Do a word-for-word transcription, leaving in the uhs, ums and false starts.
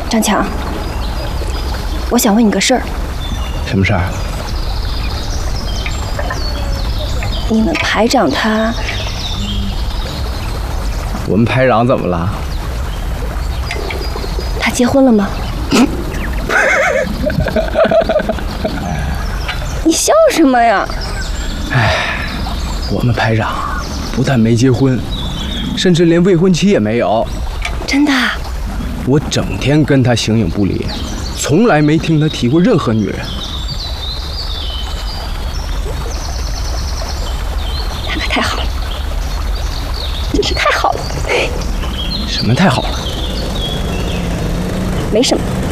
张强，我想问你个事儿。 什么事儿？ 你们排长他…… 我们排长怎么了？ 他结婚了吗？你笑什么呀？ 哎，我们排长不但没结婚，甚至连未婚妻也没有。 真的？ 我整天跟他形影不离，从来没听他提过任何女人。 他可太好了，真是太好了。 什么太好了？ 没什么。